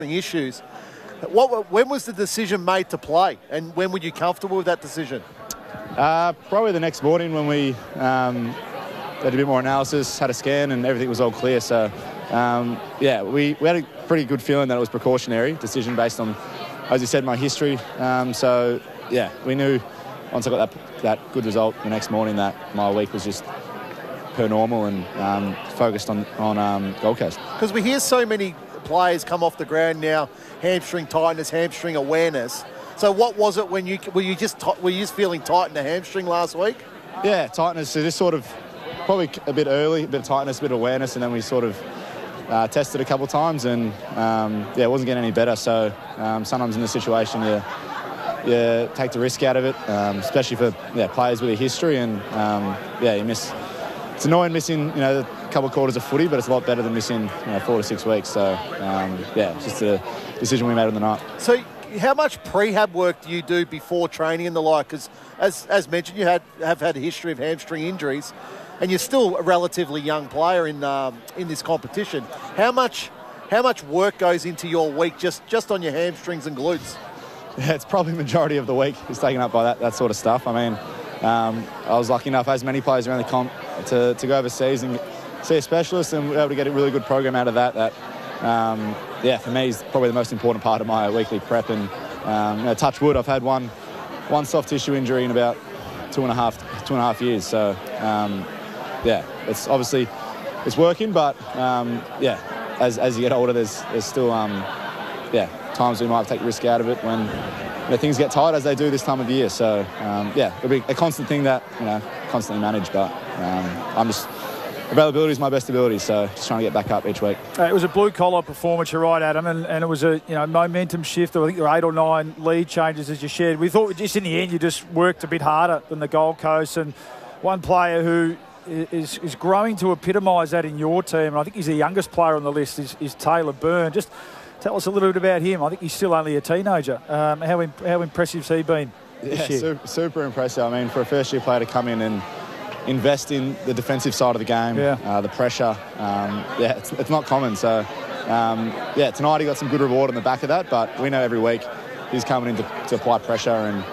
issues. When was the decision made to play, and when were you comfortable with that decision? Probably the next morning when we did a bit more analysis, had a scan, and everything was all clear. So, we had a pretty good feeling that it was a precautionary decision based on, as you said, my history. We knew once I got that good result the next morning that my week was just per normal and focused on Gold Coast. Because we hear so many players come off the ground now, hamstring tightness, hamstring awareness. So what was it when were you just feeling tight in the hamstring last week? Yeah, tightness. So just sort of probably a bit early, a bit of tightness, a bit of awareness, and then we sort of tested a couple of times, and it wasn't getting any better. So sometimes in this situation you take the risk out of it, especially for players with a history, and you miss. It's annoying missing a couple of quarters of footy, but it's a lot better than missing 4 to 6 weeks. So it's just a decision we made on the night. So how much prehab work do you do before training and the like? Because as mentioned, you have had a history of hamstring injuries, and you're still a relatively young player in this competition. How much work goes into your week just on your hamstrings and glutes? Yeah, it's probably the majority of the week is taken up by that sort of stuff. I mean, I was lucky enough, as many players around the comp, to go overseas and see a specialist, and we were able to get a really good program out of that. For me, is probably the most important part of my weekly prep. And touch wood, I've had one soft tissue injury in about two and a half years. So it's obviously it's working, but as you get older, there's still times we might take risk out of it when things get tight, as they do this time of year. So it'll be a constant thing that constantly manage. But availability is my best ability, so just trying to get back up each week. It was a blue-collar performance, you're right, Adam, and it was a momentum shift. I think there were 8 or 9 lead changes, as you shared. We thought just in the end you just worked a bit harder than the Gold Coast, and one player who is growing to epitomise that in your team, and I think he's the youngest player on the list, is Taylor Byrne. Just tell us a little bit about him. I think he's still only a teenager. How impressive has he been this year? Super impressive. I mean, for a first-year player to come in and invest in the defensive side of the game, the pressure, it's not common. So, tonight he got some good reward on the back of that, but we know every week he's coming in to apply pressure, and,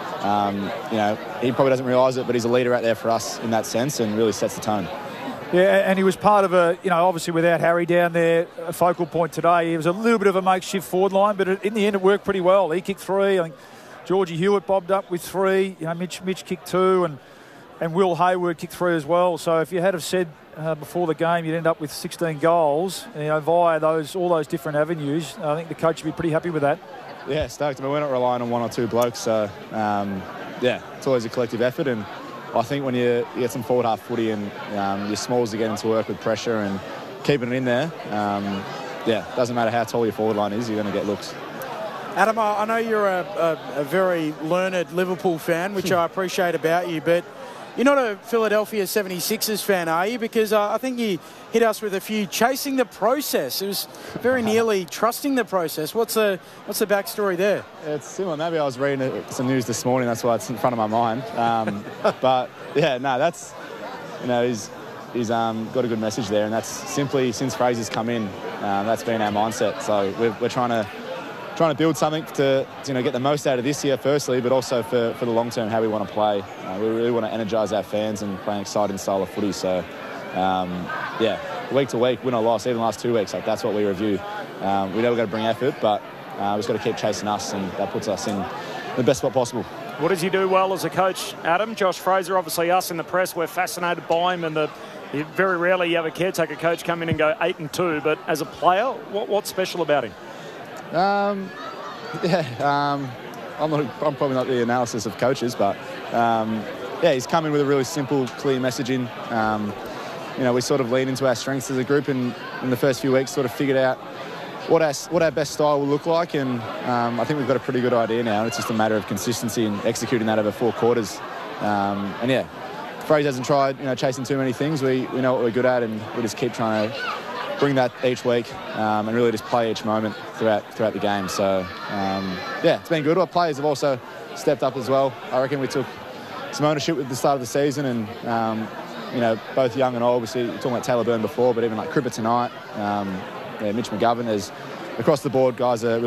he probably doesn't realise it, but he's a leader out there for us in that sense and really sets the tone. Yeah, and he was part of obviously without Harry down there, a focal point today. He was a little bit of a makeshift forward line, but in the end it worked pretty well. He kicked 3. I think Georgie Hewitt bobbed up with 3. Mitch kicked 2, and Will Hayward kicked 3 as well. So if you had have said before the game you'd end up with 16 goals, via all those different avenues, I think the coach would be pretty happy with that. Yeah, stoked. I mean, we're not relying on 1 or 2 blokes, so it's always a collective effort. And I think when you get some forward half footy and your smalls are getting to work with pressure and keeping it in there, doesn't matter how tall your forward line is, you're going to get looks. Adam, I know you're a very learned Liverpool fan, which I appreciate about you, but you're not a Philadelphia 76ers fan, are you? Because I think you hit us with a few chasing the process. It was very nearly trusting the process. What's the backstory there? It's similar. Maybe I was reading some news this morning. That's why it's in front of my mind. That's he's got a good message there, and that's simply since Fraser's come in, that's been our mindset. So we're trying to build something to get the most out of this year, firstly, but also for the long term, how we want to play. We really want to energise our fans and play an exciting style of footy. So, week to week, win or loss, even the last 2 weeks, that's what we review. We never got to bring effort, but we've just got to keep chasing us, and that puts us in the best spot possible. What does he do well as a coach, Adam? Josh Fraser, obviously us in the press, we're fascinated by him, and very rarely you have a caretaker coach come in and go 8-2, but as a player, what's special about him? I'm probably not the analysis of coaches, but he's come in with a really simple, clear messaging. We sort of lean into our strengths as a group, and in the first few weeks sort of figured out what our best style will look like, and I think we've got a pretty good idea now. It's just a matter of consistency and executing that over 4 quarters. Fraser hasn't tried chasing too many things. We know what we're good at, and we just keep trying to bring that each week and really just play each moment throughout the game. So, it's been good. Our players have also stepped up as well. I reckon we took some ownership at the start of the season, and, both young and old. Obviously, talking about Taylor Byrne before, but even like Cripper tonight, Mitch McGovern, there's across the board, guys are